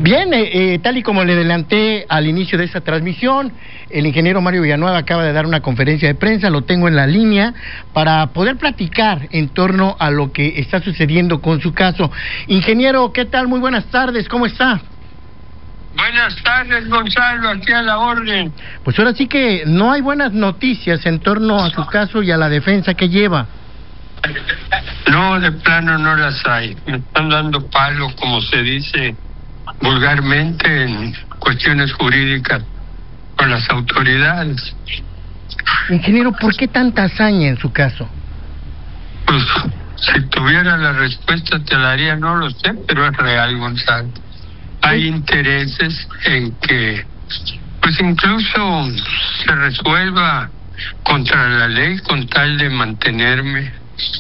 Bien, tal y como le adelanté al inicio de esta transmisión, el ingeniero Mario Villanueva acaba de dar una conferencia de prensa, lo tengo en la línea para poder platicar en torno a lo que está sucediendo con su caso. Ingeniero, ¿qué tal? Muy buenas tardes, ¿cómo está? Buenas tardes, Gonzalo, aquí a la orden. Pues ahora sí que no hay buenas noticias en torno a su caso y a la defensa que lleva. No, de plano no las hay. Me están dando palo, como se dice vulgarmente, en cuestiones jurídicas con las autoridades. Ingeniero, ¿por qué tanta hazaña en su caso? Pues, si tuviera la respuesta te la haría, no lo sé, pero es real, Gonzalo. Hay intereses en que, pues incluso se resuelva contra la ley con tal de mantenerme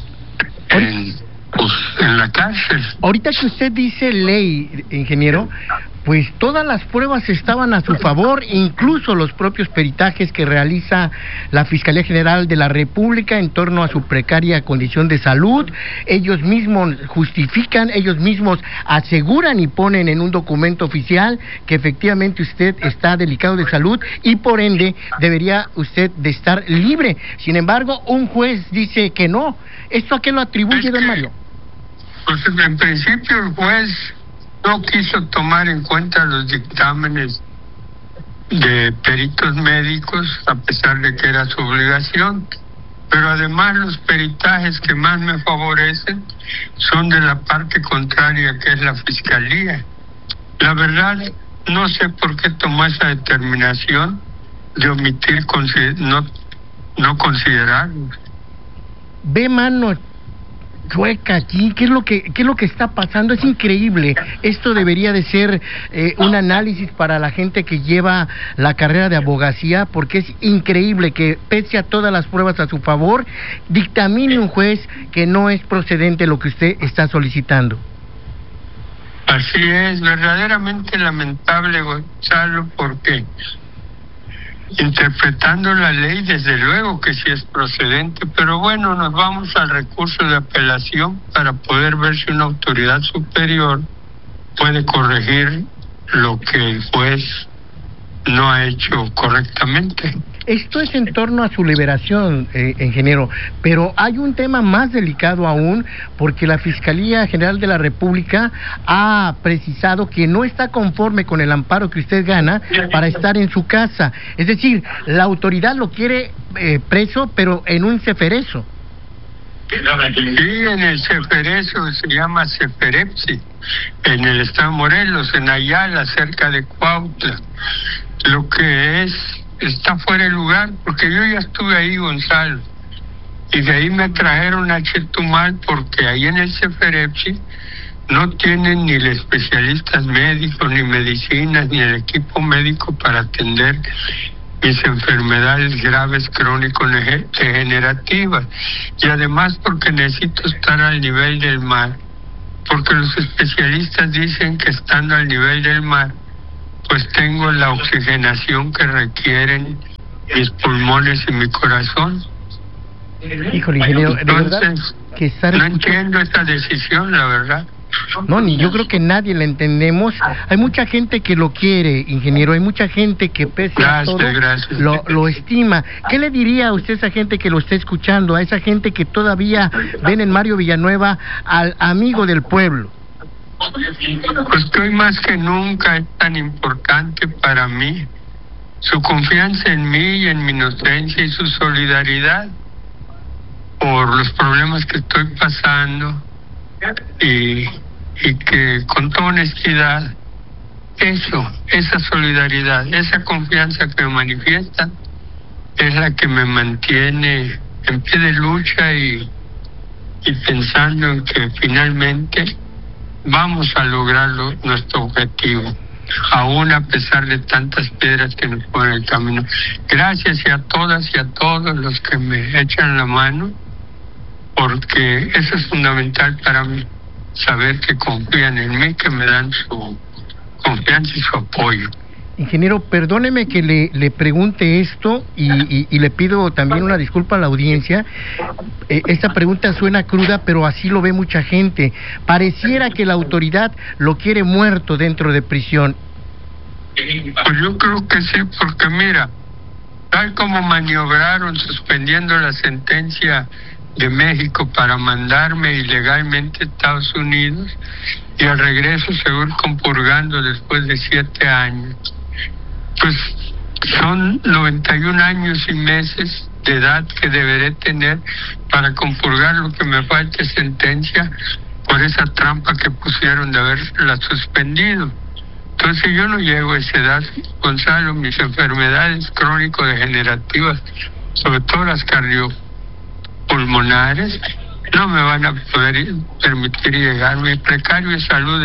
en la cárcel. Ahorita que usted dice ley, ingeniero, pues todas las pruebas estaban a su favor, incluso los propios peritajes que realiza la Fiscalía General de la República en torno a su precaria condición de salud. Ellos mismos justifican, ellos mismos aseguran y ponen en un documento oficial que efectivamente usted está delicado de salud y por ende debería usted de estar libre. Sin embargo, un juez dice que no. ¿Esto a qué lo atribuye, don Mario? Pues en principio el juez no quiso tomar en cuenta los dictámenes de peritos médicos, a pesar de que era su obligación, pero además los peritajes que más me favorecen son de la parte contraria, que es la Fiscalía. La verdad, no sé por qué tomó esa determinación de omitir, no considerarlos. Ve mano chueca aquí, ¿qué es lo que está pasando? Es increíble. Esto debería de ser un análisis para la gente que lleva la carrera de abogacía, porque es increíble que pese a todas las pruebas a su favor, dictamine un juez que no es procedente lo que usted está solicitando. Así es, verdaderamente lamentable, Gonzalo, porque interpretando la ley, desde luego que sí es procedente, pero bueno, nos vamos al recurso de apelación para poder ver si una autoridad superior puede corregir lo que el juez no ha hecho correctamente. Esto es en torno a su liberación, ingeniero, pero hay un tema más delicado aún, porque la Fiscalía General de la República ha precisado que no está conforme con el amparo que usted gana para estar en su casa. Es decir, la autoridad lo quiere preso, pero en un ceferezo. Sí, en el ceferezo, se llama ceferepsi, en el estado de Morelos, en Ayala, cerca de Cuautla. Lo que está fuera de lugar, porque yo ya estuve ahí, Gonzalo, y de ahí me trajeron a Chetumal, porque ahí en el ceferepsi no tienen ni los especialistas médicos, ni medicinas, ni el equipo médico para atender mis enfermedades graves crónico-degenerativas, y además porque necesito estar al nivel del mar, porque los especialistas dicen que estando al nivel del mar, pues tengo la oxigenación que requieren mis pulmones y mi corazón. Híjole, ingeniero, entonces, no entiendo esta decisión, la verdad. No, ni yo creo que nadie la entendemos. Hay mucha gente que lo quiere, ingeniero, hay mucha gente que pese a todo lo estima. ¿Qué le diría a usted a esa gente que lo está escuchando, a esa gente que todavía ven en Mario Villanueva al amigo del pueblo? Pues que hoy más que nunca es tan importante para mí su confianza en mí y en mi inocencia y su solidaridad por los problemas que estoy pasando y que con toda honestidad esa solidaridad, esa confianza que me manifiestan es la que me mantiene en pie de lucha y pensando en que finalmente vamos a lograr nuestro objetivo, aún a pesar de tantas piedras que nos ponen en el camino. Gracias a todas y a todos los que me echan la mano, porque eso es fundamental para mí, saber que confían en mí, que me dan su confianza y su apoyo. Ingeniero, perdóneme que le pregunte esto y le pido también una disculpa a la audiencia. Esta pregunta suena cruda, pero así lo ve mucha gente. Pareciera que la autoridad lo quiere muerto dentro de prisión. Pues yo creo que sí, porque mira, tal como maniobraron suspendiendo la sentencia de México para mandarme ilegalmente a Estados Unidos y al regreso seguir compurgando después de 7 años, pues son 91 años y meses de edad que deberé tener para compurgar lo que me falte sentencia por esa trampa que pusieron de haberla suspendido. Entonces yo no llego a esa edad, Gonzalo. Mis enfermedades crónico-degenerativas, sobre todo las cardiopulmonares, no me van a poder permitir llegar. Mi precario de salud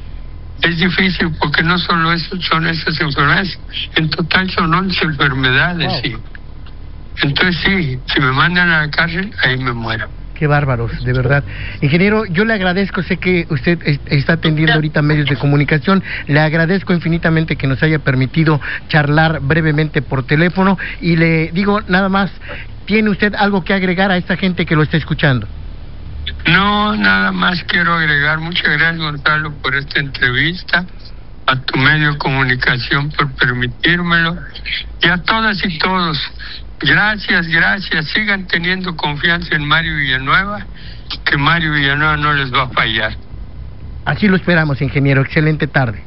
es difícil, porque no solo eso son esas enfermedades, en total son 11 enfermedades. Wow. Sí. Entonces sí, si me mandan a la cárcel, ahí me muero. Qué bárbaros, de verdad. Ingeniero, yo le agradezco, sé que usted está atendiendo ahorita medios de comunicación, le agradezco infinitamente que nos haya permitido charlar brevemente por teléfono, y le digo nada más, ¿tiene usted algo que agregar a esta gente que lo está escuchando? No, nada más quiero agregar. Muchas gracias, Gonzalo, por esta entrevista, a tu medio de comunicación por permitírmelo, y a todas y todos. Gracias, sigan teniendo confianza en Mario Villanueva, que Mario Villanueva no les va a fallar. Así lo esperamos, ingeniero. Excelente tarde.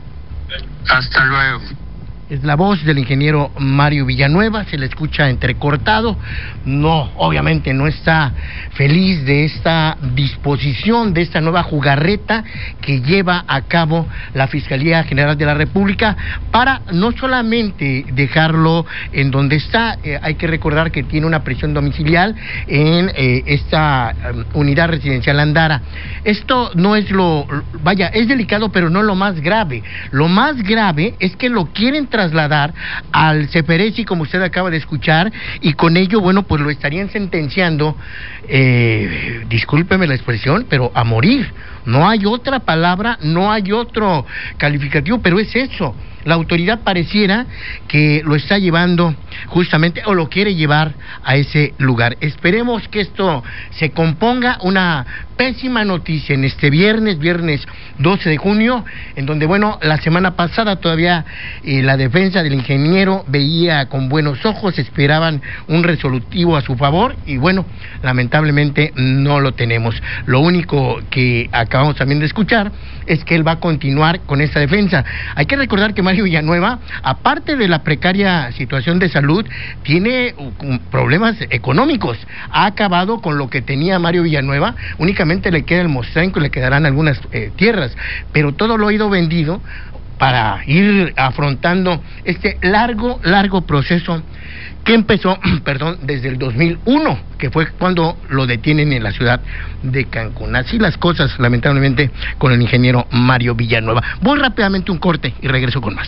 Hasta luego. Es la voz del ingeniero Mario Villanueva, se le escucha entrecortado. No, obviamente no está feliz de esta disposición, de esta nueva jugarreta que lleva a cabo la Fiscalía General de la República para no solamente dejarlo en donde está. Hay que recordar que tiene una prisión domiciliar en esta unidad residencial Andara. Esto no es es delicado, pero no lo más grave. Lo más grave es que lo quieren trasladar al Ceferezi, como usted acaba de escuchar, y con ello, bueno, pues lo estarían sentenciando, discúlpeme la expresión, pero a morir. No hay otra palabra, no hay otro calificativo, pero es eso. La autoridad pareciera que lo está llevando justamente, o lo quiere llevar a ese lugar. Esperemos que esto se componga. Una pésima noticia en este viernes 12 de junio, en donde, bueno, la semana pasada todavía la defensa del ingeniero veía con buenos ojos, esperaban un resolutivo a su favor, y bueno, lamentablemente no lo tenemos. Lo único que acabamos también de escuchar es que él va a continuar con esta defensa. Hay que recordar que Mario Villanueva, aparte de la precaria situación de salud, tiene problemas económicos. Ha acabado con lo que tenía Mario Villanueva, únicamente le queda el Mostrenco y le quedarán algunas tierras, pero todo lo ha ido vendido para ir afrontando este largo proceso que empezó, desde el 2001, que fue cuando lo detienen en la ciudad de Cancún. Así las cosas, lamentablemente, con el ingeniero Mario Villanueva. Voy rápidamente un corte y regreso con más.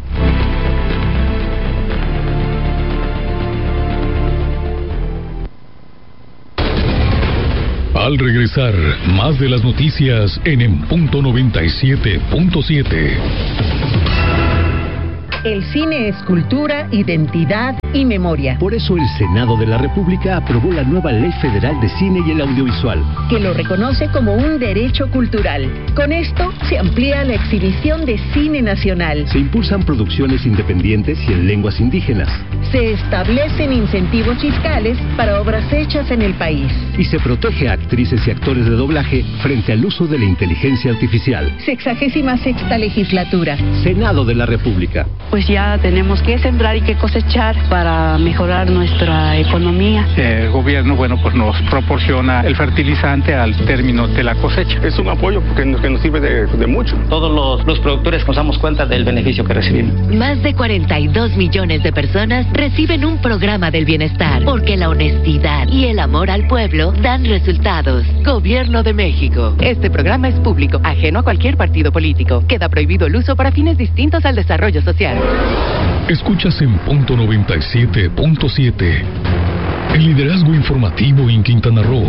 Al regresar, más de las noticias en Punto 97.7. El cine es cultura, identidad y memoria. Por eso el Senado de la República aprobó la nueva Ley Federal de Cine y el Audiovisual, que lo reconoce como un derecho cultural. Con esto se amplía la exhibición de cine nacional. Se impulsan producciones independientes y en lenguas indígenas. Se establecen incentivos fiscales para obras hechas en el país. Y se protege a actrices y actores de doblaje frente al uso de la inteligencia artificial. 66ª legislatura. Senado de la República. Pues ya tenemos que sembrar y que cosechar para mejorar nuestra economía. El gobierno, pues nos proporciona el fertilizante al término de la cosecha. Es un apoyo que nos sirve de mucho. Todos los productores nos damos cuenta del beneficio que recibimos. Más de 42 millones de personas reciben un programa del bienestar, porque la honestidad y el amor al pueblo dan resultados. Gobierno de México. Este programa es público, ajeno a cualquier partido político. Queda prohibido el uso para fines distintos al desarrollo social. Escuchas en Punto 97.7. El liderazgo informativo en Quintana Roo.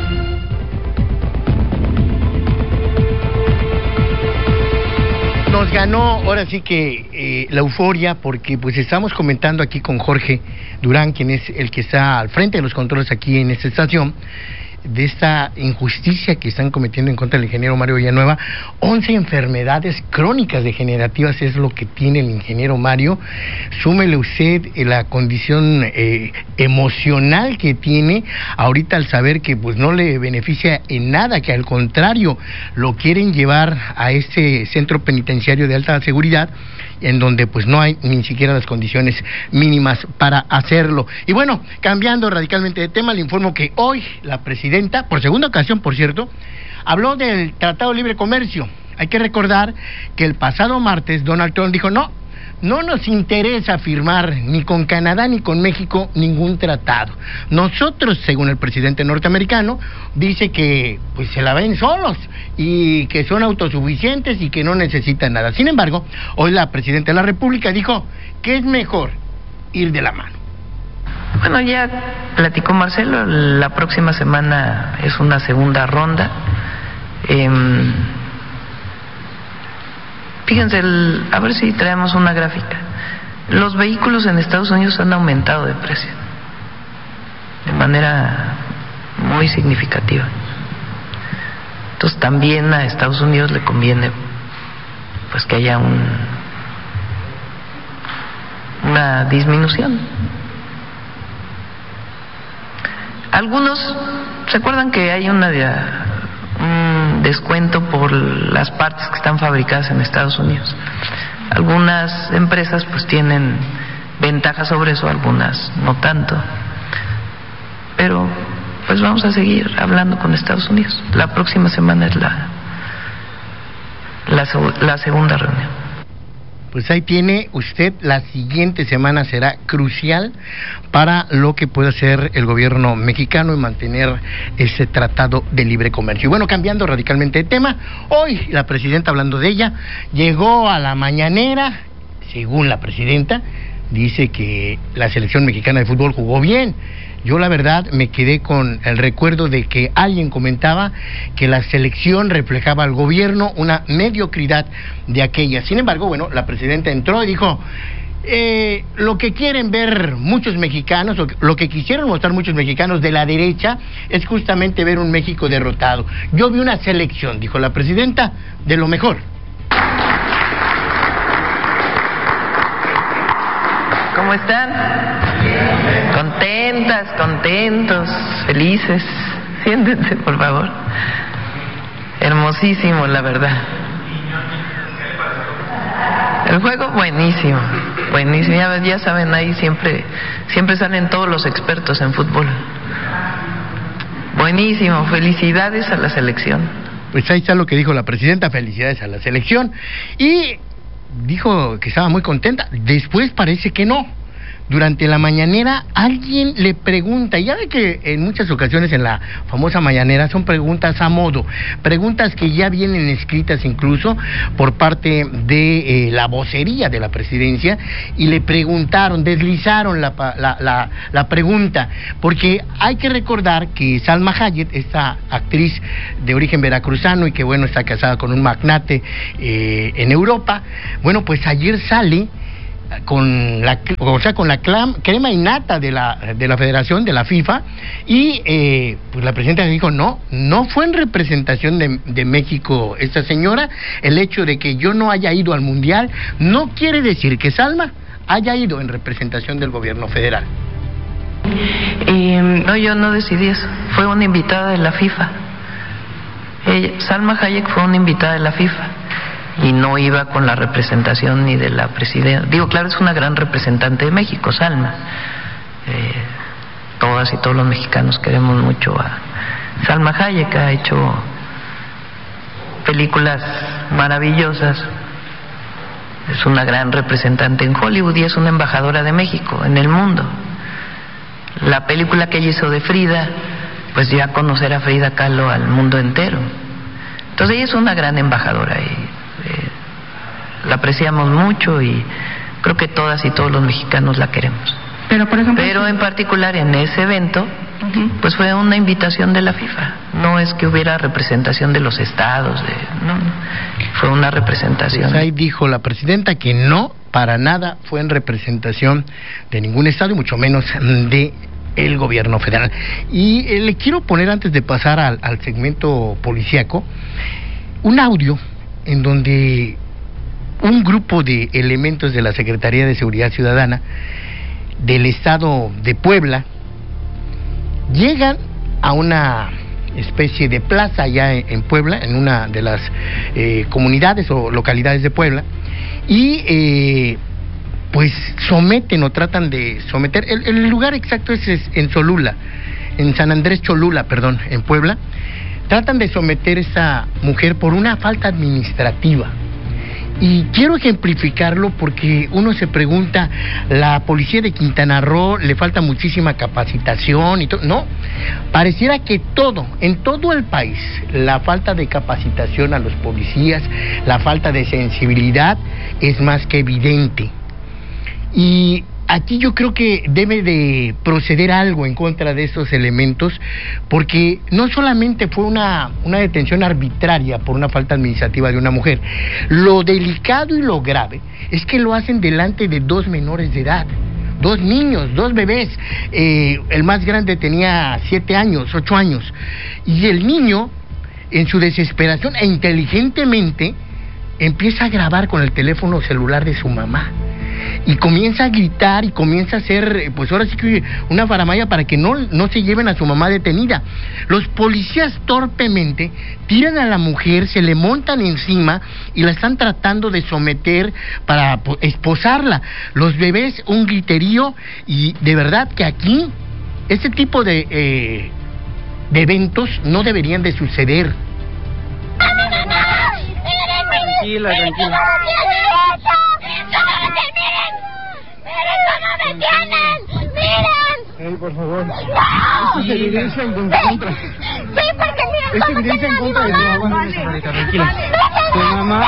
Nos ganó ahora sí que la euforia, porque pues estamos comentando aquí con Jorge Durán, quien es el que está al frente de los controles aquí en esta estación, de esta injusticia que están cometiendo en contra del ingeniero Mario Villanueva. 11 enfermedades crónicas degenerativas es lo que tiene el ingeniero Mario. Súmele usted la condición emocional que tiene ahorita al saber que pues no le beneficia en nada, que al contrario lo quieren llevar a este centro penitenciario de alta seguridad, en donde pues no hay ni siquiera las condiciones mínimas para hacerlo. Y bueno, cambiando radicalmente de tema, le informo que hoy la presidenta, por segunda ocasión por cierto, habló del Tratado de Libre Comercio. Hay que recordar que el pasado martes Donald Trump dijo no nos interesa firmar ni con Canadá ni con México ningún tratado. Nosotros, según el presidente norteamericano, dice que pues se la ven solos y que son autosuficientes y que no necesitan nada. Sin embargo, hoy la presidenta de la República dijo que es mejor ir de la mano. Bueno, ya platicó Marcelo, la próxima semana es una segunda ronda. Fíjense, a ver si traemos una gráfica. Los vehículos en Estados Unidos han aumentado de precio de manera muy significativa. Entonces también a Estados Unidos le conviene pues que haya una disminución. Algunos se acuerdan que hay un descuento por las partes que están fabricadas en Estados Unidos. Algunas empresas pues tienen ventajas sobre eso, algunas no tanto. Pero pues vamos a seguir hablando con Estados Unidos. La próxima semana es la segunda reunión. Pues ahí tiene usted, la siguiente semana será crucial para lo que pueda hacer el gobierno mexicano y mantener ese tratado de libre comercio. Y bueno, cambiando radicalmente de tema, hoy la presidenta, hablando de ella, llegó a la mañanera, según la presidenta, dice que la selección mexicana de fútbol jugó bien. Yo la verdad me quedé con el recuerdo de que alguien comentaba que la selección reflejaba al gobierno, una mediocridad de aquella. Sin embargo, bueno, la presidenta entró y dijo, lo que quieren ver muchos mexicanos, lo que quisieron mostrar muchos mexicanos de la derecha, es justamente ver un México derrotado. Yo vi una selección, dijo la presidenta, de lo mejor. ¿Cómo están? Contentos, felices. Siéntense, por favor. Hermosísimo, la verdad. El juego, buenísimo. Ya saben, ahí siempre salen todos los expertos en fútbol. Buenísimo, felicidades a la selección. Pues ahí está lo que dijo la presidenta, felicidades a la selección. Y dijo que estaba muy contenta. Después parece que no. Durante la mañanera alguien le pregunta, y ya ve que en muchas ocasiones en la famosa mañanera son preguntas a modo, preguntas que ya vienen escritas incluso por parte de la vocería de la presidencia, y le preguntaron, deslizaron la pregunta, porque hay que recordar que Salma Hayek, esta actriz de origen veracruzano y que bueno está casada con un magnate en Europa, bueno pues ayer sale con la crema innata de la federación, de la FIFA, y pues la presidenta dijo no fue en representación de México esta señora. El hecho de que yo no haya ido al mundial no quiere decir que Salma haya ido en representación del gobierno federal. No, yo no decidí eso, fue una invitada de la FIFA. Salma Hayek fue una invitada de la FIFA y no iba con la representación ni de la presidenta. Digo, claro, es una gran representante de México, Salma. Todas y todos los mexicanos queremos mucho a Salma Hayek, ha hecho películas maravillosas, es una gran representante en Hollywood y es una embajadora de México en el mundo. La película que ella hizo de Frida, pues dio a conocer a Frida Kahlo al mundo entero. Entonces ella es una gran embajadora y la apreciamos mucho y creo que todas y todos los mexicanos la queremos. Pero, por ejemplo, en particular en ese evento Pues fue una invitación de la FIFA. No es que hubiera representación de los estados, no, fue una representación. Pues ahí dijo la presidenta que no, para nada fue en representación de ningún estado y mucho menos de el gobierno federal. Y le quiero poner, antes de pasar al segmento policíaco, un audio en donde un grupo de elementos de la Secretaría de Seguridad Ciudadana del estado de Puebla llegan a una especie de plaza allá en Puebla, en una de las comunidades o localidades de Puebla, y pues someten o tratan de someter, el lugar exacto es en Cholula, en San Andrés Cholula, perdón, en Puebla. Tratan de someter a esa mujer por una falta administrativa. Y quiero ejemplificarlo porque uno se pregunta, la policía de Quintana Roo le falta muchísima capacitación y todo. No, pareciera que en todo el país, la falta de capacitación a los policías, la falta de sensibilidad es más que evidente. Y aquí yo creo que debe de proceder algo en contra de estos elementos, porque no solamente fue una detención arbitraria por una falta administrativa de una mujer, lo delicado y lo grave es que lo hacen delante de 2 menores de edad, 2 niños, 2 bebés, el más grande tenía 7 años, 8 años, y el niño, en su desesperación e inteligentemente, empieza a grabar con el teléfono celular de su mamá. Y comienza a gritar y comienza a hacer, pues ahora sí que una faramalla para que no se lleven a su mamá detenida. Los policías torpemente tiran a la mujer, se le montan encima y la están tratando de someter para esposarla. Los bebés, un griterío, y de verdad que aquí este tipo de eventos no deberían de suceder. Tranquila. ¡Miren cómo me tienen! ¡Miren! Por favor. ¡No! Es evidencia en contra. Sí, porque miren es cómo evidencia en contra de tu mamá. Tranquila. Tu mamá.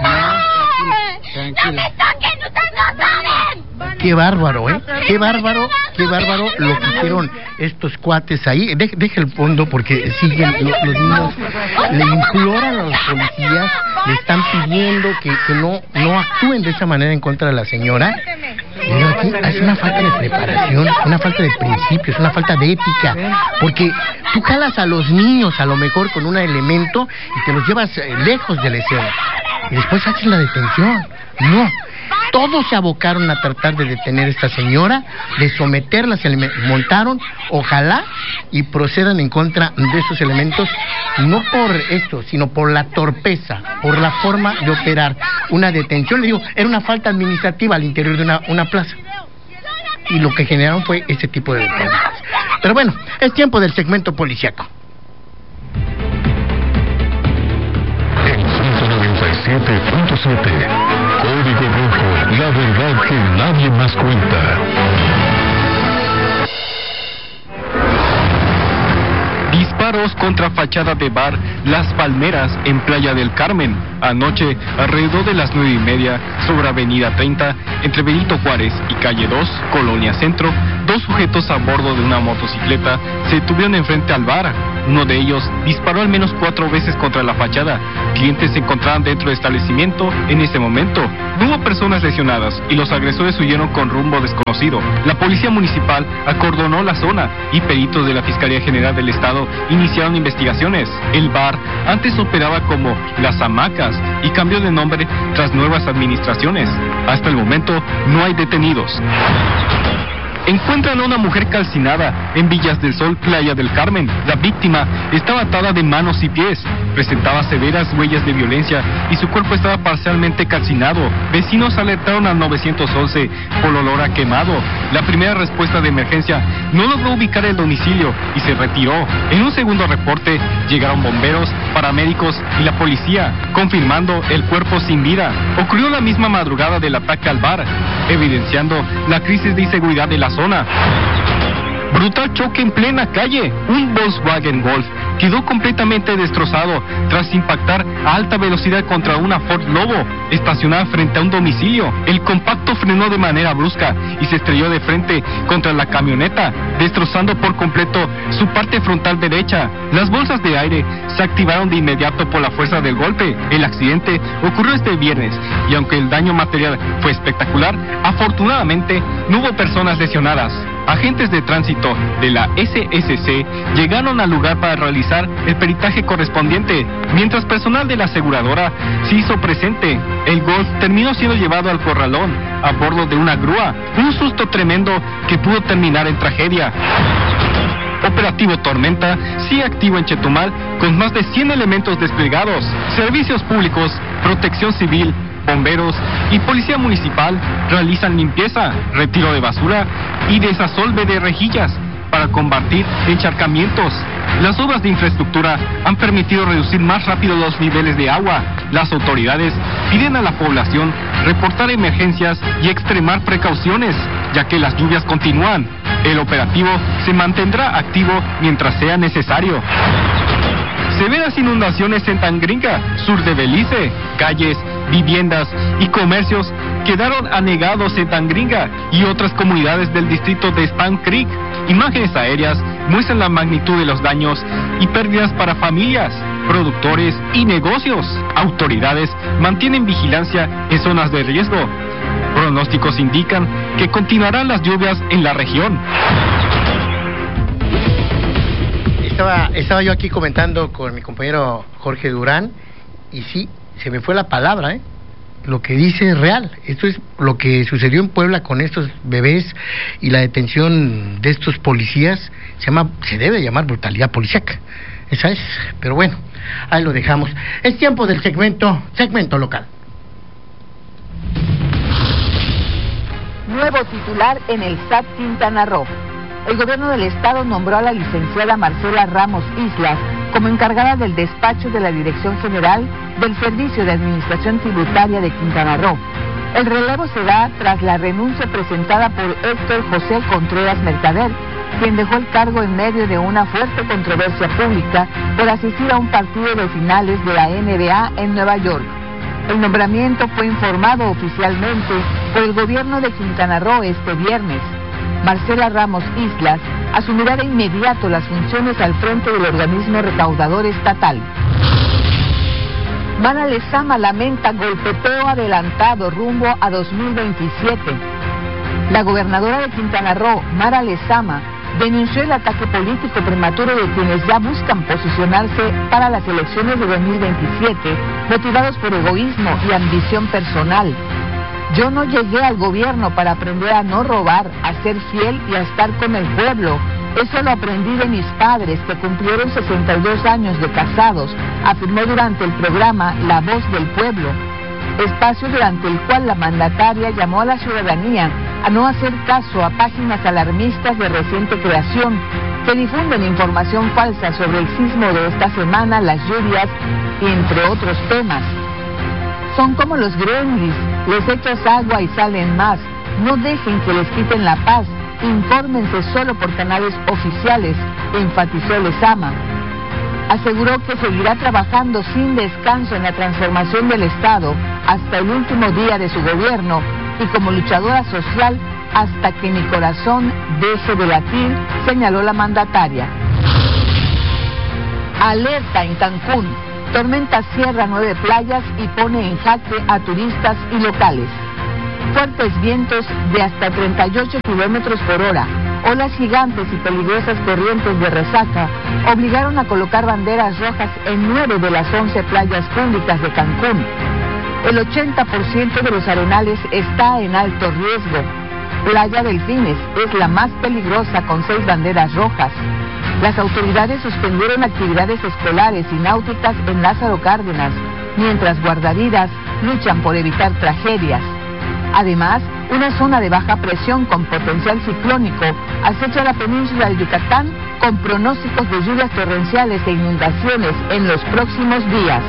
¡No me toquen! ¡Ustedes no saben! Qué bárbaro, qué bárbaro lo que hicieron estos cuates ahí. Deja el fondo porque siguen los niños, le imploran a los policías, le están pidiendo que no actúen de esa manera en contra de la señora. Pero aquí es una falta de preparación, una falta de principios, una falta de ética, porque tú jalas a los niños a lo mejor con un elemento y te los llevas lejos de la escena y después haces la detención. No, todos se abocaron a tratar de detener a esta señora, de someterla, se le montaron, ojalá y procedan en contra de esos elementos, no por esto, sino por la torpeza, por la forma de operar una detención. Le digo, era una falta administrativa al interior de una plaza, y lo que generaron fue ese tipo de detenciones. Pero bueno, es tiempo del segmento policíaco. En 197.7, Código Rojo, la verdad que nadie más cuenta. Disparos contra fachada de bar Las Palmeras en Playa del Carmen. Anoche, alrededor de las 9:30, sobre Avenida 30, entre Benito Juárez y Calle 2, Colonia Centro, 2 sujetos a bordo de una motocicleta se detuvieron enfrente al bar. Uno de ellos disparó al menos 4 veces contra la fachada. Clientes se encontraban dentro del establecimiento en ese momento. No hubo personas lesionadas y los agresores huyeron con rumbo desconocido. La policía municipal acordonó la zona y peritos de la Fiscalía General del Estado iniciaron investigaciones. El bar antes operaba como Las Hamacas y cambió de nombre tras nuevas administraciones. Hasta el momento no hay detenidos. Encuentran a una mujer calcinada en Villas del Sol, Playa del Carmen. La víctima estaba atada de manos y pies, presentaba severas huellas de violencia y su cuerpo estaba parcialmente calcinado. Vecinos alertaron al 911 por olor a quemado. La primera respuesta de emergencia no logró ubicar el domicilio y se retiró. En un segundo reporte llegaron bomberos, paramédicos y la policía, confirmando el cuerpo sin vida. Ocurrió la misma madrugada del ataque al bar, evidenciando la crisis de inseguridad de la zona. Brutal choque en plena calle. Un Volkswagen Golf quedó completamente destrozado tras impactar a alta velocidad contra una Ford Lobo estacionada frente a un domicilio. El compacto frenó de manera brusca y se estrelló de frente contra la camioneta, destrozando por completo su parte frontal derecha. Las bolsas de aire se activaron de inmediato por la fuerza del golpe. El accidente ocurrió este viernes y aunque el daño material fue espectacular, afortunadamente no hubo personas lesionadas. Agentes de tránsito de la SSC llegaron al lugar para realizar el peritaje correspondiente, mientras personal de la aseguradora se hizo presente. El Golf terminó siendo llevado al corralón a bordo de una grúa, un susto tremendo que pudo terminar en tragedia. Operativo Tormenta sigue activo en Chetumal con más de 100 elementos desplegados. Servicios públicos, protección civil, bomberos y policía municipal realizan limpieza, retiro de basura y desasolve de rejillas para combatir encharcamientos. Las obras de infraestructura han permitido reducir más rápido los niveles de agua. Las autoridades piden a la población reportar emergencias y extremar precauciones, ya que las lluvias continúan. El operativo se mantendrá activo mientras sea necesario. Severas inundaciones en Tangringa, sur de Belice. Calles, viviendas y comercios quedaron anegados en Tangringa y otras comunidades del distrito de Spam Creek. Imágenes aéreas muestran la magnitud de los daños y pérdidas para familias, productores y negocios. Autoridades mantienen vigilancia en zonas de riesgo. Pronósticos indican que continuarán las lluvias en la región. Estaba yo aquí comentando con mi compañero Jorge Durán y sí, se me fue la palabra, Lo que dice es real. Esto es lo que sucedió en Puebla con estos bebés y la detención de estos policías. Se debe llamar brutalidad policíaca. Esa es. Pero bueno, ahí lo dejamos. Es tiempo del segmento local. Nuevo titular en el SAT Quintana Roo. El gobierno del estado nombró a la licenciada Marcela Ramos Islas como encargada del despacho de la Dirección General del Servicio de Administración Tributaria de Quintana Roo. El relevo se da tras la renuncia presentada por Héctor José Contreras Mercader, quien dejó el cargo en medio de una fuerte controversia pública por asistir a un partido de finales de la NBA en Nueva York. El nombramiento fue informado oficialmente por el gobierno de Quintana Roo este viernes. Marcela Ramos Islas asumirá de inmediato las funciones al frente del organismo recaudador estatal. Mara Lezama lamenta golpeteo adelantado rumbo a 2027. La gobernadora de Quintana Roo, Mara Lezama, denunció el ataque político prematuro de quienes ya buscan posicionarse para las elecciones de 2027, motivados por egoísmo y ambición personal. Yo no llegué al gobierno para aprender a no robar, a ser fiel y a estar con el pueblo. Eso lo aprendí de mis padres, que cumplieron 62 años de casados, afirmó durante el programa La Voz del Pueblo, espacio durante el cual la mandataria llamó a la ciudadanía a no hacer caso a páginas alarmistas de reciente creación que difunden información falsa sobre el sismo de esta semana, las lluvias y entre otros temas. Son como los gremlins, les echas agua y salen más. No dejen que les quiten la paz, infórmense solo por canales oficiales, enfatizó Lezama. Aseguró que seguirá trabajando sin descanso en la transformación del Estado hasta el último día de su gobierno y como luchadora social hasta que mi corazón deje de latir, señaló la mandataria. Alerta en Cancún. Tormenta cierra 9 playas y pone en jaque a turistas y locales. Fuertes vientos de hasta 38 kilómetros por hora, olas gigantes y peligrosas corrientes de resaca obligaron a colocar banderas rojas en 9 de las 11 playas públicas de Cancún. El 80% de los arenales está en alto riesgo. Playa Delfines es la más peligrosa con 6 banderas rojas. Las autoridades suspendieron actividades escolares y náuticas en Lázaro Cárdenas, mientras guardavidas luchan por evitar tragedias. Además, una zona de baja presión con potencial ciclónico acecha la península de Yucatán con pronósticos de lluvias torrenciales e inundaciones en los próximos días.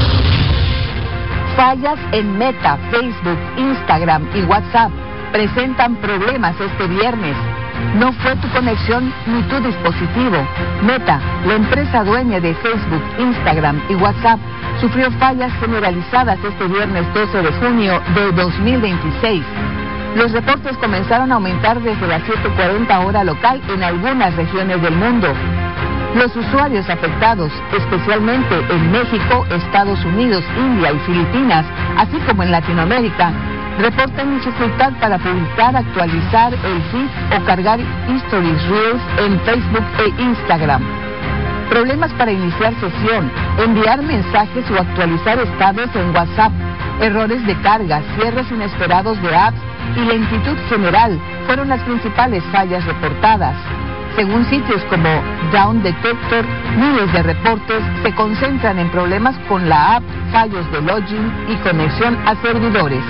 Fallas en Meta, Facebook, Instagram y WhatsApp presentan problemas este viernes. no fue tu conexión ni tu dispositivo. Meta, la empresa dueña de Facebook, Instagram y WhatsApp, sufrió fallas generalizadas este viernes 12 de junio de 2026. Los reportes comenzaron a aumentar desde las 7:40 hora local en algunas regiones del mundo. Los usuarios afectados, especialmente en México, Estados Unidos, India y Filipinas, así como en Latinoamérica, reportan dificultad para publicar, actualizar el feed o cargar Stories Reels en Facebook e Instagram. Problemas para iniciar sesión, enviar mensajes o actualizar estados en WhatsApp, errores de carga, cierres inesperados de apps y lentitud general fueron las principales fallas reportadas. Según sitios como Down Detector, miles de reportes se concentran en problemas con la app, fallos de login y conexión a servidores.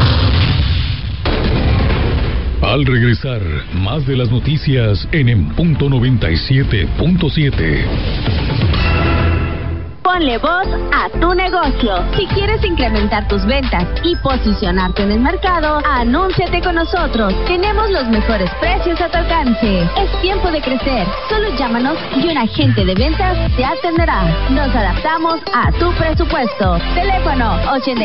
Al regresar, más de las noticias en punto 97.7. Ponle voz a tu negocio. Si quieres incrementar tus ventas y posicionarte en el mercado, anúnciate con nosotros. Tenemos los mejores precios a tu alcance. Es tiempo de crecer. Solo llámanos y un agente de ventas te atenderá. Nos adaptamos a tu presupuesto. Teléfono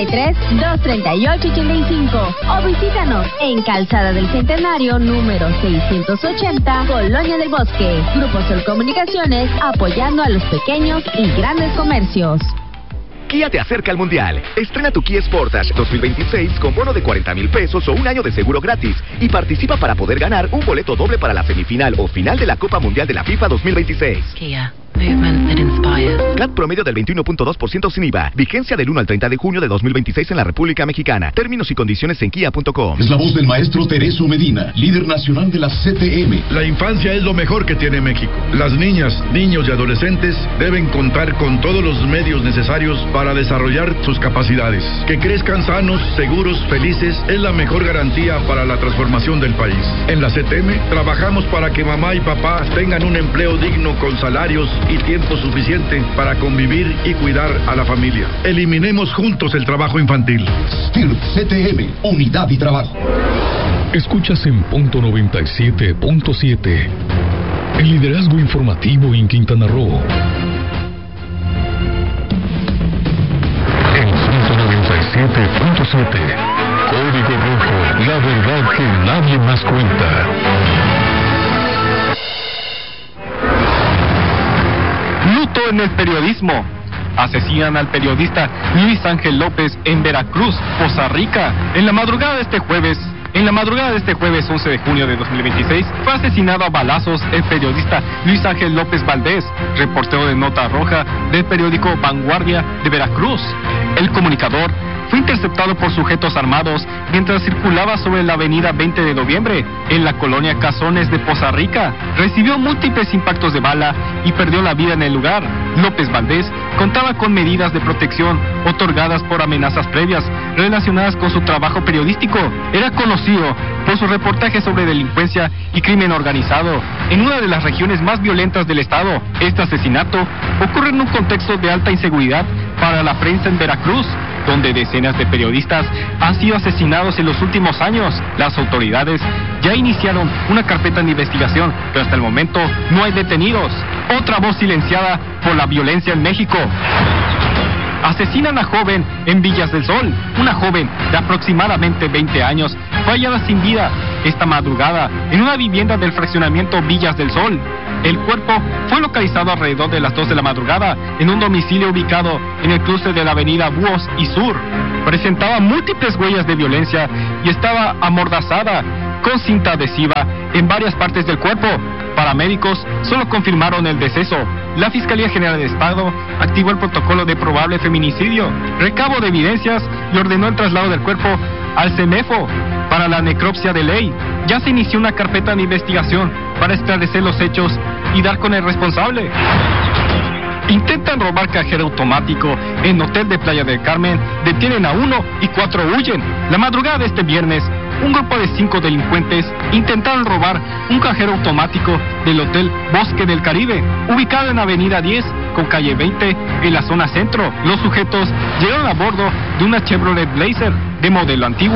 83-238-85 o visítanos en Calzada del Centenario número 680, Colonia del Bosque. Grupo Sol Comunicaciones, apoyando a los pequeños y grandes comercios. Kia te acerca al Mundial. Estrena tu Kia Sportage 2026 con bono de 40,000 pesos o un año de seguro gratis. Y participa para poder ganar un boleto doble para la semifinal o final de la Copa Mundial de la FIFA 2026. Kia. Movement that inspires. CAT promedio del 21.2% sin IVA. Vigencia del 1 al 30 de junio de 2026 en la República Mexicana. Términos y condiciones en kia.com. Es la voz del maestro Tereso Medina, líder nacional de la CTM. La infancia es lo mejor que tiene México. Las niñas, niños y adolescentes deben contar con todos los medios necesarios para desarrollar sus capacidades. Que crezcan sanos, seguros, felices es la mejor garantía para la transformación del país. En la CTM trabajamos para que mamá y papá tengan un empleo digno con salarios y tiempo suficiente para convivir y cuidar a la familia. Eliminemos juntos el trabajo infantil. STIRP CTM, Unidad y Trabajo. Escuchas en punto 97.7. El liderazgo informativo en Quintana Roo. En punto 97.7. Código Rojo, la verdad que nadie más cuenta. Luto en el periodismo. Asesinan al periodista Luis Ángel López en Veracruz, Poza Rica. En la madrugada de este jueves 11 de junio de 2026, fue asesinado a balazos el periodista Luis Ángel López Valdés, reportero de Nota Roja del periódico Vanguardia de Veracruz. El comunicador fue interceptado por sujetos armados mientras circulaba sobre la avenida 20 de noviembre, en la colonia Cazones de Poza Rica. Recibió múltiples impactos de bala y perdió la vida en el lugar. López Valdés contaba con medidas de protección otorgadas por amenazas previas relacionadas con su trabajo periodístico. Era conocido por sus reportajes sobre delincuencia y crimen organizado en una de las regiones más violentas del estado. Este asesinato ocurre en un contexto de alta inseguridad para la prensa en Veracruz, donde decenas de periodistas han sido asesinados en los últimos años. Las autoridades ya iniciaron una carpeta de investigación, pero hasta el momento no hay detenidos. Otra voz silenciada por la violencia en México. Asesinan a joven en Villas del Sol. Una joven de aproximadamente 20 años fue hallada sin vida esta madrugada en una vivienda del fraccionamiento Villas del Sol. El cuerpo fue localizado alrededor de las 2 de la madrugada en un domicilio ubicado en el cruce de la avenida Búhos y Sur. Presentaba múltiples huellas de violencia y estaba amordazada con cinta adhesiva en varias partes del cuerpo. Paramédicos solo confirmaron el deceso. La Fiscalía General del Estado activó el protocolo de probable feminicidio, recabo de evidencias y ordenó el traslado del cuerpo al CEMEFO para la necropsia de ley. Ya se inició una carpeta de investigación para esclarecer los hechos y dar con el responsable. Intentan robar cajero automático en hotel de Playa del Carmen, detienen a 1 y 4 huyen. La madrugada de este viernes, un grupo de 5 delincuentes intentaron robar un cajero automático del hotel Bosque del Caribe, ubicado en Avenida 10 con calle 20 en la zona centro. Los sujetos llegaron a bordo de una Chevrolet Blazer de modelo antiguo.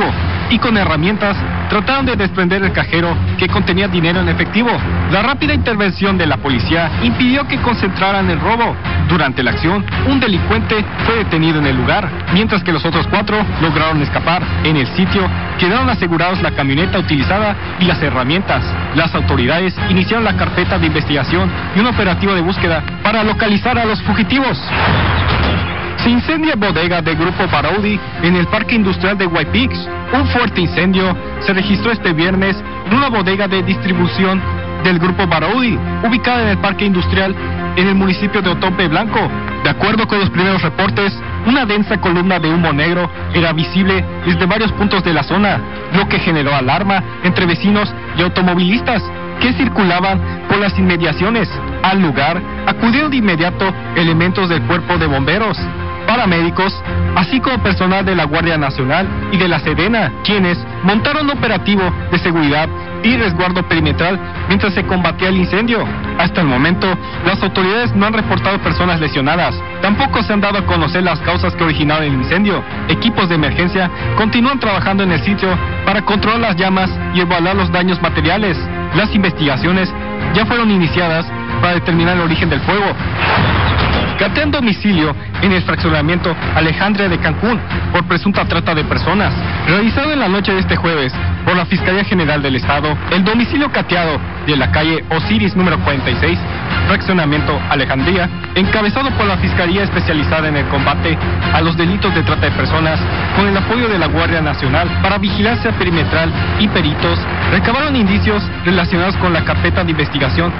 y con herramientas trataron de desprender el cajero que contenía dinero en efectivo. La rápida intervención de la policía impidió que concentraran el robo. Durante la acción, un delincuente fue detenido en el lugar, mientras que los otros 4 lograron escapar. En el sitio quedaron asegurados la camioneta utilizada y las herramientas. Las autoridades iniciaron la carpeta de investigación y un operativo de búsqueda para localizar a los fugitivos. Se incendia bodega del Grupo Baroudi en el Parque Industrial de White Peaks. Un fuerte incendio se registró este viernes en una bodega de distribución del Grupo Baroudi, ubicada en el Parque Industrial en el municipio de Otompe Blanco. De acuerdo con los primeros reportes, una densa columna de humo negro era visible desde varios puntos de la zona, lo que generó alarma entre vecinos y automovilistas que circulaban por las inmediaciones. Al lugar acudieron de inmediato elementos del cuerpo de bomberos, paramédicos, así como personal de la Guardia Nacional y de la Sedena, quienes montaron un operativo de seguridad y resguardo perimetral mientras se combatía el incendio. Hasta el momento, las autoridades no han reportado personas lesionadas. Tampoco se han dado a conocer las causas que originaron el incendio. Equipos de emergencia continúan trabajando en el sitio para controlar las llamas y evaluar los daños materiales. Las investigaciones ya fueron iniciadas para determinar el origen del fuego. Catean domicilio en el fraccionamiento Alejandría de Cancún por presunta trata de personas. Realizado en la noche de este jueves por la Fiscalía General del Estado, el domicilio cateado de la calle Osiris número 46, fraccionamiento Alejandría, encabezado por la Fiscalía Especializada en el Combate a los Delitos de Trata de Personas, con el apoyo de la Guardia Nacional para vigilancia perimetral y peritos, recabaron indicios relacionados con la carpeta de investigación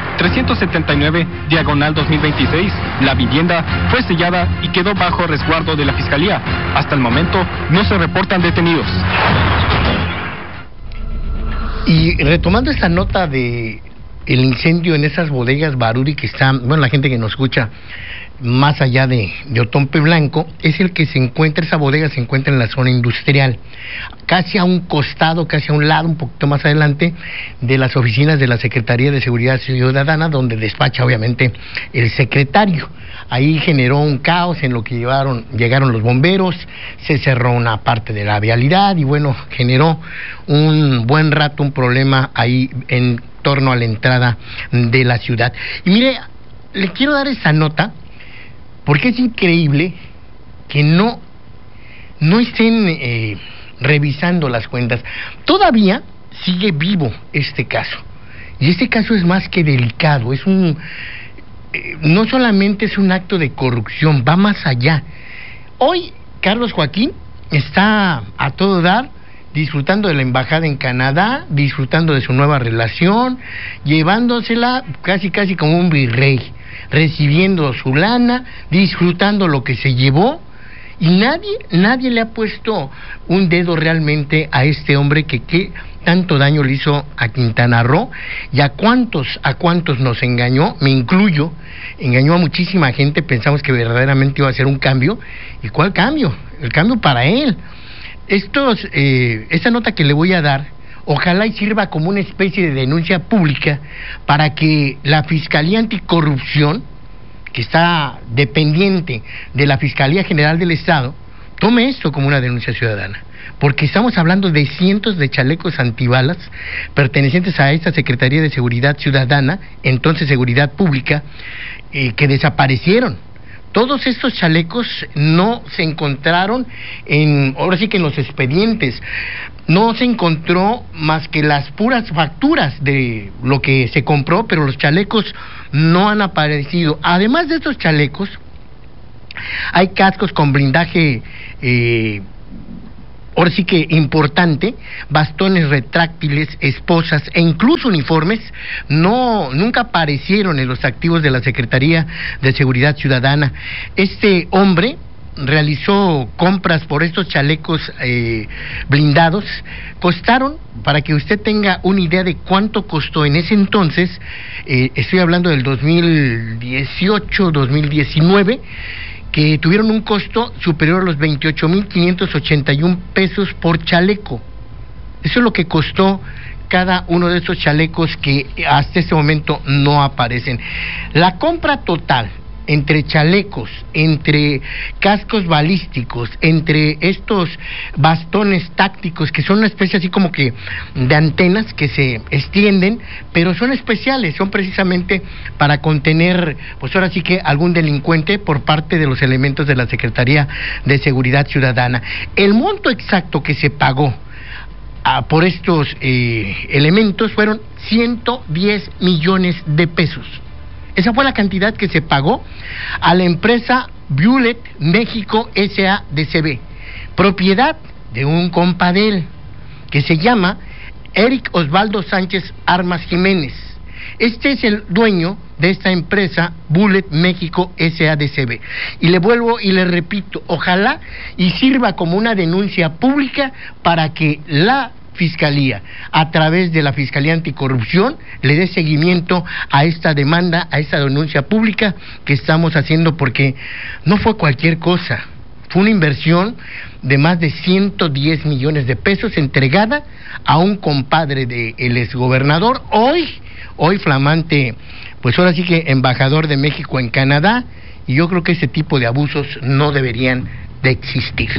379/2026. La vivienda fue sellada y quedó bajo resguardo de la Fiscalía. Hasta el momento no se reportan detenidos. Y retomando esta nota de el incendio en esas bodegas Baroudi que están, bueno, la gente que nos escucha más allá de Otompe Blanco, es el que se encuentra, esa bodega se encuentra en la zona industrial, casi a un costado, casi a un lado, un poquito más adelante, de las oficinas de la Secretaría de Seguridad Ciudadana, donde despacha obviamente el secretario. Ahí generó un caos en lo que llegaron los bomberos, se cerró una parte de la vialidad y bueno, generó un buen rato un problema ahí en torno a la entrada de la ciudad. Y mire, le quiero dar esta nota porque es increíble que no estén revisando las cuentas. Todavía sigue vivo este caso. Y este caso es más que delicado. Es no solamente es un acto de corrupción, va más allá. Hoy Carlos Joaquín está a todo dar, disfrutando de la embajada en Canadá, disfrutando de su nueva relación, llevándosela casi como un virrey, recibiendo su lana, disfrutando lo que se llevó, y nadie le ha puesto un dedo realmente a este hombre que tanto daño le hizo a Quintana Roo, y a cuántos nos engañó, me incluyo, engañó a muchísima gente. Pensamos que verdaderamente iba a ser un cambio. ¿Y cuál cambio? El cambio para él. Esta nota que le voy a dar, ojalá y sirva como una especie de denuncia pública para que la Fiscalía Anticorrupción, que está dependiente de la Fiscalía General del Estado, tome esto como una denuncia ciudadana, porque estamos hablando de cientos de chalecos antibalas pertenecientes a esta Secretaría de Seguridad Ciudadana, entonces Seguridad Pública, que desaparecieron. Todos estos chalecos no se encontraron ahora sí que en los expedientes, no se encontró más que las puras facturas de lo que se compró, pero los chalecos no han aparecido. Además de estos chalecos, hay cascos con blindaje, ahora sí que importante, bastones retráctiles, esposas e incluso uniformes, nunca aparecieron en los activos de la Secretaría de Seguridad Ciudadana. Este hombre realizó compras por estos chalecos blindados, costaron, para que usted tenga una idea de cuánto costó en ese entonces, estoy hablando del 2018, 2019, que tuvieron un costo superior a los 28,581 pesos por chaleco. Eso es lo que costó cada uno de estos chalecos que hasta este momento no aparecen. La compra total entre chalecos, entre cascos balísticos, entre estos bastones tácticos que son una especie así como que de antenas que se extienden, pero son especiales, son precisamente para contener, pues ahora sí que algún delincuente por parte de los elementos de la Secretaría de Seguridad Ciudadana. El monto exacto que se pagó por estos elementos fueron 110 millones de pesos. Esa fue la cantidad que se pagó a la empresa Bullet México S.A.D.C.B., propiedad de un compa de él, que se llama Eric Osvaldo Sánchez Armas Jiménez. Este es el dueño de esta empresa Bullet México S.A.D.C.B. Y le vuelvo y le repito, ojalá y sirva como una denuncia pública para que la Fiscalía, a través de la Fiscalía Anticorrupción, le dé seguimiento a esta demanda, a esta denuncia pública que estamos haciendo, porque no fue cualquier cosa. Fue una inversión de más de 110 millones de pesos entregada a un compadre del exgobernador, hoy flamante, pues ahora sí que embajador de México en Canadá, y yo creo que ese tipo de abusos no deberían de existir.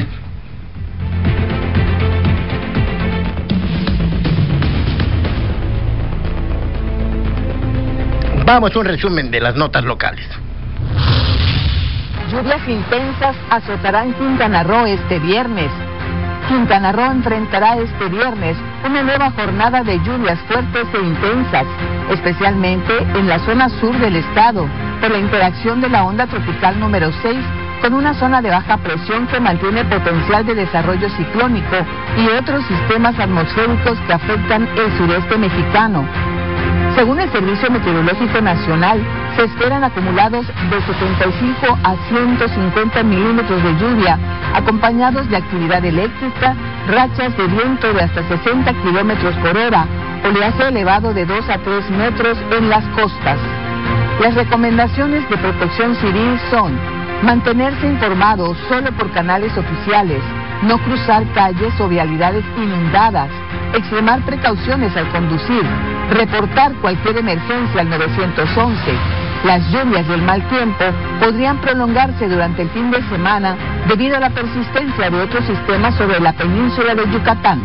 Vamos a un resumen de las notas locales. Lluvias intensas azotarán Quintana Roo este viernes. Quintana Roo enfrentará este viernes una nueva jornada de lluvias fuertes e intensas, especialmente en la zona sur del estado, por la interacción de la onda tropical número 6 con una zona de baja presión que mantiene potencial de desarrollo ciclónico y otros sistemas atmosféricos que afectan el sureste mexicano. Según el Servicio Meteorológico Nacional, se esperan acumulados de 75 a 150 milímetros de lluvia, acompañados de actividad eléctrica, rachas de viento de hasta 60 kilómetros por hora, oleaje elevado de 2 a 3 metros en las costas. Las recomendaciones de Protección Civil son mantenerse informados solo por canales oficiales, no cruzar calles o vialidades inundadas, extremar precauciones al conducir, reportar cualquier emergencia al 911. Las lluvias y el mal tiempo podrían prolongarse durante el fin de semana debido a la persistencia de otros sistemas sobre la península de Yucatán.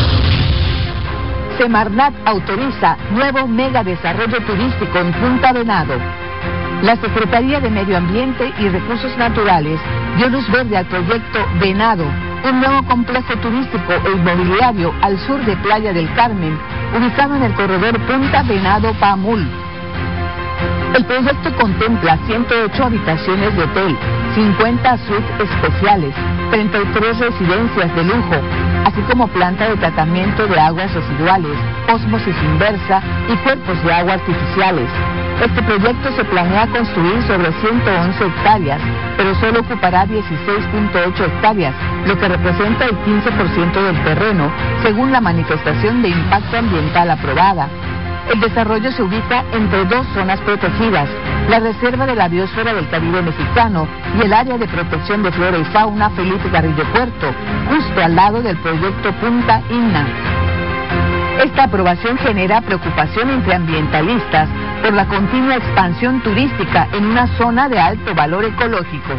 Semarnat autoriza nuevo mega desarrollo turístico en Punta Venado. La Secretaría de Medio Ambiente y Recursos Naturales dio luz verde al proyecto Venado, un nuevo complejo turístico e inmobiliario al sur de Playa del Carmen, ubicado en el corredor Punta Venado-Pamul. El proyecto contempla 108 habitaciones de hotel, 50 suites especiales, 33 residencias de lujo, así como planta de tratamiento de aguas residuales, ósmosis inversa y cuerpos de agua artificiales. Este proyecto se planea construir sobre 111 hectáreas, pero solo ocupará 16.8 hectáreas, lo que representa el 15% del terreno, según la manifestación de impacto ambiental aprobada. El desarrollo se ubica entre dos zonas protegidas, la Reserva de la Biosfera del Caribe Mexicano y el Área de Protección de Flora y Fauna Felipe Carrillo Puerto, justo al lado del proyecto Punta Inna. Esta aprobación genera preocupación entre ambientalistas por la continua expansión turística en una zona de alto valor ecológico.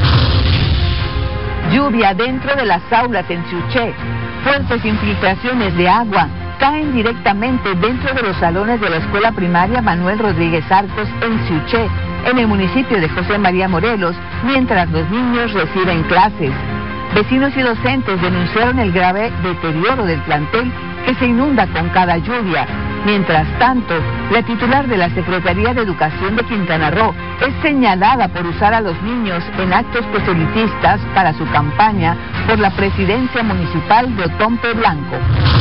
Lluvia dentro de las aulas en Siuché, fuertes infiltraciones de agua caen directamente dentro de los salones de la escuela primaria Manuel Rodríguez Arcos en Siuché, en el municipio de José María Morelos, mientras los niños reciben clases. Vecinos y docentes denunciaron el grave deterioro del plantel que se inunda con cada lluvia. Mientras tanto, la titular de la Secretaría de Educación de Quintana Roo es señalada por usar a los niños en actos proselitistas para su campaña por la presidencia municipal de Otompe Blanco.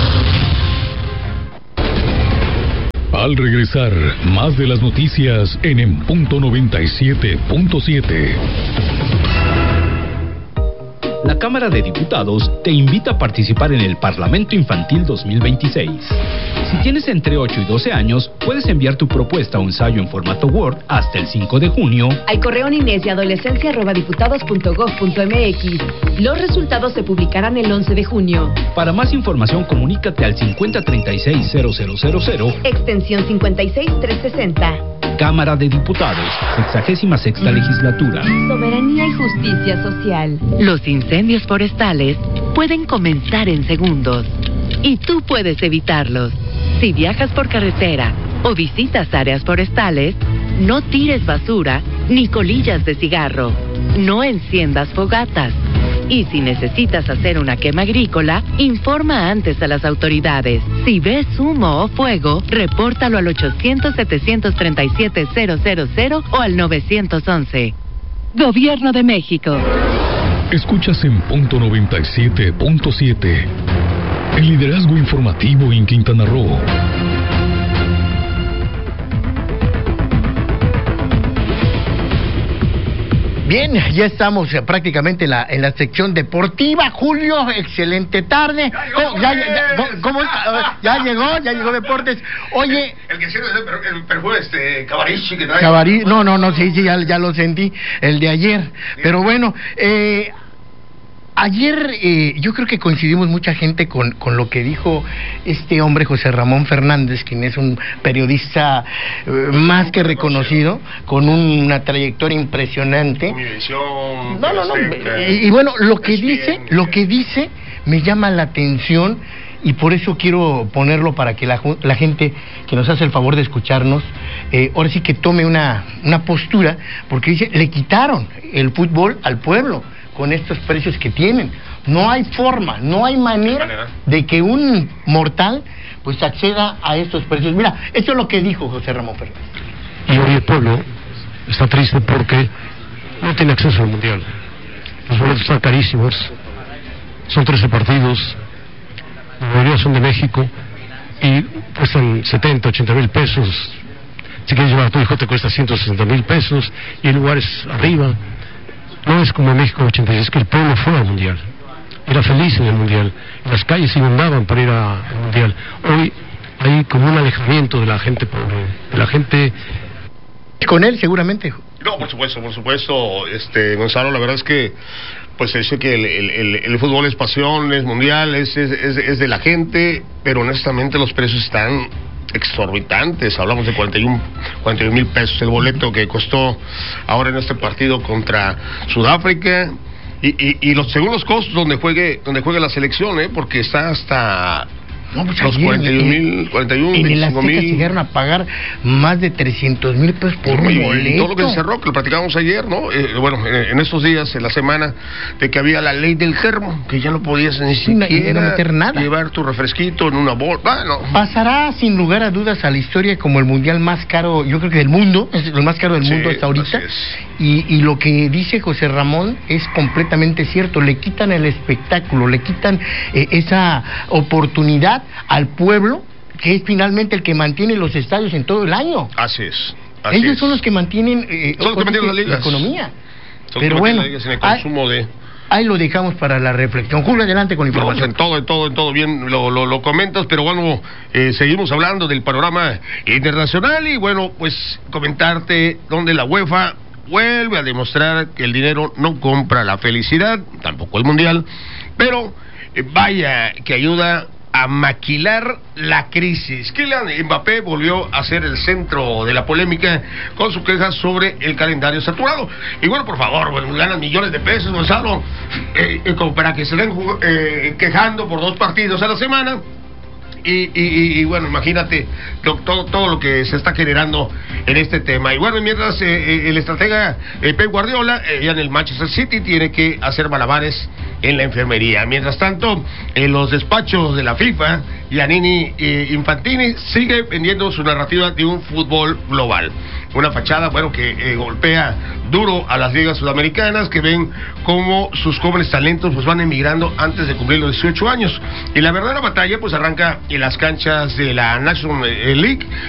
Al regresar, más de las noticias en Punto 97.7. La Cámara de Diputados te invita a participar en el Parlamento Infantil 2026. Si tienes entre 8 y 12 años, puedes enviar tu propuesta o ensayo en formato Word hasta el 5 de junio al correo ninesyadolescencia@diputados.gov.mx. Los resultados se publicarán el 11 de junio. Para más información, comunícate al 5036-0000, extensión 56360. Cámara de Diputados, 66ª legislatura. Soberanía y justicia social. Los incendios forestales pueden comenzar en segundos y tú puedes evitarlos. Si viajas por carretera o visitas áreas forestales, no tires basura ni colillas de cigarro. No enciendas fogatas. Y si necesitas hacer una quema agrícola, informa antes a las autoridades. Si ves humo o fuego, repórtalo al 800-737-000 o al 911. Gobierno de México. Escuchas en punto 97.7. El liderazgo informativo en Quintana Roo. Bien, ya estamos prácticamente en la sección deportiva. Julio, excelente tarde. ¿Cómo está? Ya llegó Deportes. Oye, el que sirve el perfume Cabarichi que trae. Cabarichi, no, sí, ya lo sentí, el de ayer. Pero bueno, ayer yo creo que coincidimos mucha gente con lo que dijo este hombre, José Ramón Fernández, quien es un periodista más que reconocido, con una trayectoria impresionante. Y bueno, lo que dice me llama la atención, y por eso quiero ponerlo para que la gente que nos hace el favor de escucharnos, ahora sí que tome una postura, porque dice, le quitaron el fútbol al pueblo con estos precios que tienen. No hay forma, no hay manera de que un mortal pues acceda a estos precios. Mira, esto es lo que dijo José Ramón Fernández. Y hoy el pueblo está triste porque no tiene acceso al Mundial. Los boletos están carísimos, son 13 partidos, la mayoría son de México y cuestan 70, 80 mil pesos. Si quieres llevar a tu hijo te cuesta 160 mil pesos y hay lugares arriba. No es como en México 86, que el pueblo fue al Mundial, era feliz en el Mundial, las calles se inundaban para ir al Mundial. Hoy hay como un alejamiento de la gente pobre, de la gente. ¿Con él seguramente? No, por supuesto, Gonzalo, la verdad es que pues se dice que el fútbol es pasión, es mundial, es de la gente, pero honestamente los precios están exorbitantes. Hablamos de 41 mil pesos el boleto que costó ahora en este partido contra Sudáfrica, y según los costos donde juegue la selección, porque está hasta los 41, en el Azteca 25,000. llegaron a pagar más de 300,000 pesos por un boleto. Y todo lo que se cerró, que lo platicábamos ayer, ¿no? En estos días, en la semana, de que había la ley del termo, que ya no podías ni siquiera no meter nada, llevar tu refresquito en una bolsa. Pasará sin lugar a dudas a la historia como el mundial más caro, yo creo que del mundo, es el más caro del mundo hasta ahorita. Y lo que dice José Ramón es completamente cierto. Le quitan el espectáculo, le quitan esa oportunidad al pueblo, que es finalmente el que mantiene los estadios en todo el año. Así es. Ellos son los que mantienen, la economía. Pero bueno, en el consumo ahí lo dejamos para la reflexión. Julio, adelante con la información. En todo bien lo comentas, pero bueno, seguimos hablando del panorama internacional y bueno, pues comentarte donde la UEFA vuelve a demostrar que el dinero no compra la felicidad, tampoco el mundial, pero vaya que ayuda a maquilar la crisis. Kylian Mbappé volvió a ser el centro de la polémica con su queja sobre el calendario saturado. Y bueno, por favor, ganan millones de pesos, Gonzalo, como para que se den quejando por 2 partidos a la semana. Y bueno, imagínate todo lo que se está generando en este tema. Y bueno, mientras el estratega Pep Guardiola ya en el Manchester City tiene que hacer malabares en la enfermería. Mientras tanto, en los despachos de la FIFA, Giannini Infantini sigue vendiendo su narrativa de un fútbol global. Una fachada, bueno, que golpea duro a las ligas sudamericanas, que ven cómo sus jóvenes talentos pues van emigrando antes de cumplir los 18 años. Y la verdadera batalla pues arranca en las canchas de la National League,